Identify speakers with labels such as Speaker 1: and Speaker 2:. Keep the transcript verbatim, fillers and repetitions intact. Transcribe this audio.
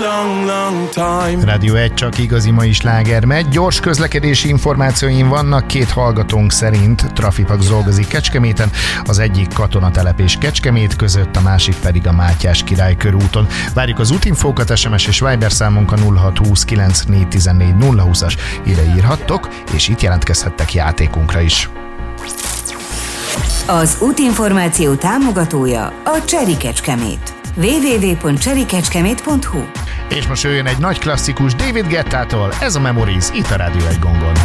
Speaker 1: long, long time.
Speaker 2: Rádió egy, csak igazi mai sláger megy. Gyors közlekedési információim vannak. Két hallgatónk szerint Trafipax dolgozik Kecskeméten, az egyik Katonatelepés Kecskemét között, a másik pedig a Mátyás Király körúton. Várjuk az útinfókat, es em es és Viber számunkat nulla hat húsz kilenc négy tizennégy nulla húszas, ide írhattok, és itt jelentkezhettek játékunkra is.
Speaker 3: Az útinformáció támogatója a Cseri Kecskemét. double-u double-u double-u pont cseri kecskemét pont hu.
Speaker 2: És most jöjjön egy nagy klasszikus David Guettától, ez a Memories, itt a Rádió egy gongon.